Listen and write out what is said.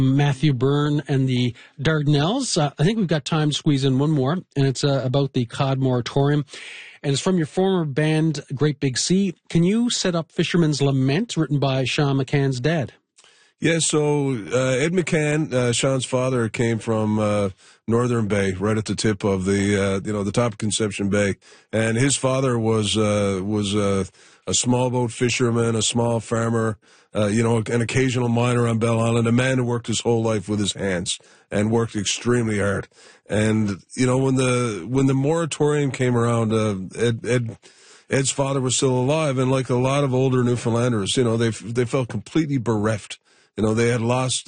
Matthew Byrne and the Dardanelles. I think we've got time to squeeze in one more, and it's about the cod moratorium. And it's from your former band, Great Big Sea. Can you set up Fisherman's Lament, written by Sean McCann's dad? Yeah, so Ed McCann, Sean's father, came from Northern Bay, right at the tip of the top of Conception Bay, and his father was a small boat fisherman, a small farmer, an occasional miner on Bell Island, a man who worked his whole life with his hands and worked extremely hard. And when the moratorium came around, Ed's father was still alive, and like a lot of older Newfoundlanders, they felt completely bereft. They had lost